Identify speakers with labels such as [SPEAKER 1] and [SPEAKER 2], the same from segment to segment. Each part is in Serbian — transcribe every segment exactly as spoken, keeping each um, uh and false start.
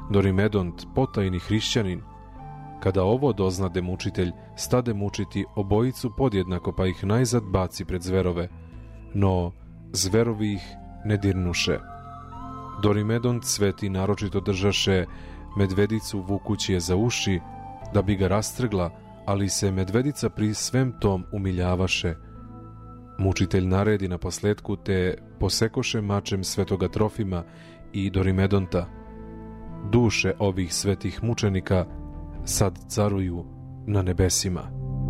[SPEAKER 1] Dorimedont, potajni hrišćanin. Kada ovo doznade mučitelj, stade mučiti obojicu podjednako, pa ih najzad baci pred zverove, no zverovi ih ne dirnuše. Dorimedont sveti naročito držaše medvedicu vukući je za uši, da bi ga rastrgla, ali se medvedica pri svem tom umiljavaše. Mučitelj naredi na posletku, te posekoše mačem svetoga Trofima i Dorimedonta. Duše ovih svetih mučenika sad caruju na nebesima.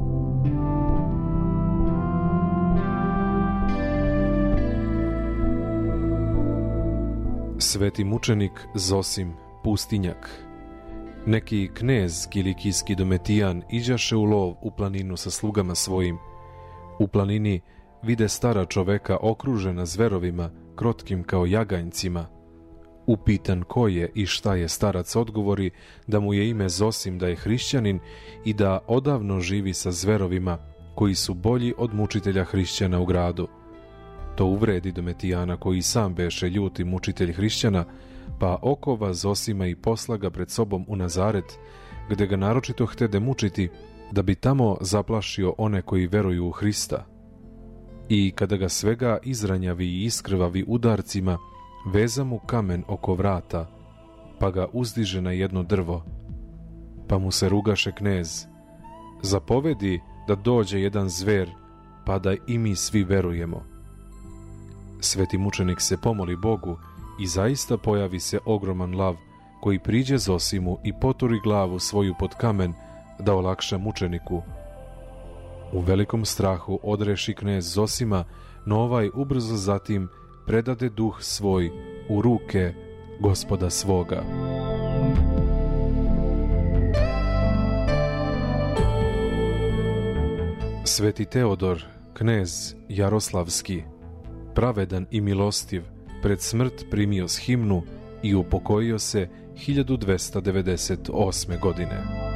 [SPEAKER 1] Sveti mučenik Zosim Pustinjak. Neki knez kilikijski Dometijan iđaše u lov u planinu sa slugama svojim. U planini vide stara čoveka okružena zverovima, krotkim kao jaganjcima. Upitan ko je i šta je, starac odgovori da mu je ime Zosim, da je hrišćanin i da odavno živi sa zverovima koji su bolji od mučitelja hrišćana u gradu. To uvredi Dometijana, koji sam beše ljuti mučitelj hrišćana, pa okova Zosima i posla ga pred sobom u Nazaret, gde ga naročito htede mučiti, da bi tamo zaplašio one koji veruju u Hrista. I kada ga svega izranjavi i iskrvavi udarcima, veza mu kamen oko vrata, pa ga uzdiže na jedno drvo. Pa mu se rugaše knez: zapovedi da dođe jedan zver, pa da i mi svi verujemo. Sveti mučenik se pomoli Bogu i zaista pojavi se ogroman lav, koji priđe Zosimu i poturi glavu svoju pod kamen da olakša mučeniku. U velikom strahu odreši knez Zosima, no ovaj ubrzo zatim predade duh svoj u ruke Gospoda svoga. Sveti Teodor, knez Jaroslavski, pravedan i milostiv, pred smrt primio s himnu i upokojio se hiljadu dvesta devedeset osme godine.